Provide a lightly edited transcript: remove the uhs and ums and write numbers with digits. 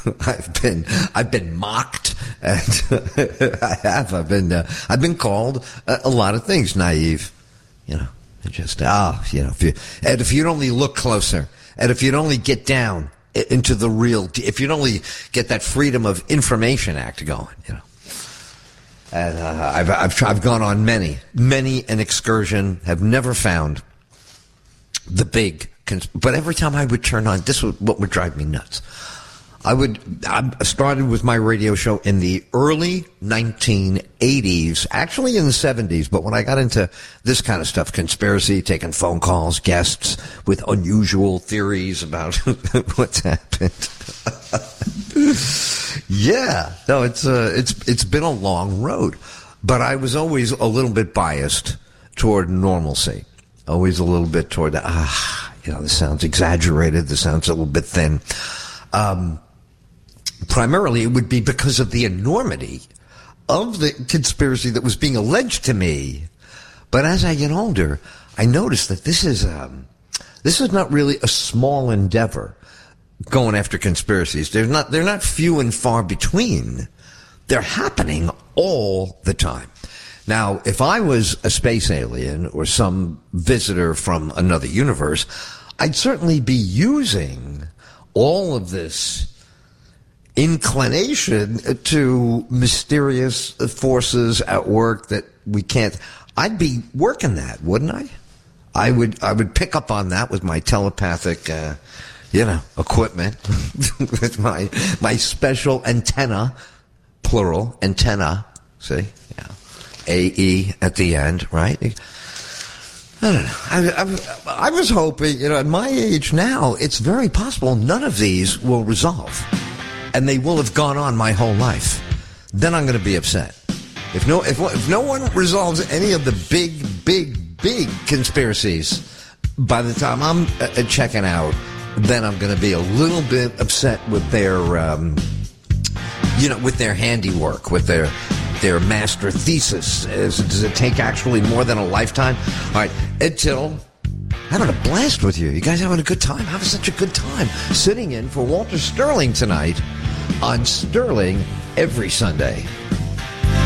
I've been mocked, and I've been called a lot of things, naive, if you'd only look closer, and if you'd only get down into the real, if you'd only get that Freedom of Information Act going, And I've gone on many an excursion, have never found the big, but every time I would turn on, this was what would drive me nuts. I started with my radio show in the early 1980s, actually in the 70s, but when I got into this kind of stuff, conspiracy, taking phone calls, guests with unusual theories about what's happened. Yeah, no, it's been a long road, but I was always a little bit biased toward normalcy, always a little bit toward this sounds exaggerated, this sounds a little bit thin. Primarily, it would be because of the enormity of the conspiracy that was being alleged to me. But as I get older, I notice that this is not really a small endeavor. Going after conspiracies, they're not few and far between. They're happening all the time. Now, if I was a space alien or some visitor from another universe, I'd certainly be using all of this inclination to mysterious forces at work that we can't. I'd be working that, wouldn't I? I would pick up on that with my telepathic, equipment, with my special antenna, plural antenna. See, yeah, AE at the end, right? I don't know. I was hoping, at my age now, it's very possible none of these will resolve. And they will have gone on my whole life. Then I'm going to be upset. If no one resolves any of the big conspiracies by the time I'm checking out, then I'm going to be a little bit upset with their, with their handiwork, with their master thesis. Does it take actually more than a lifetime? All right, Ed Tittle, having a blast with you. You guys having a good time? Having such a good time sitting in for Walter Sterling tonight on Sterling Every Sunday.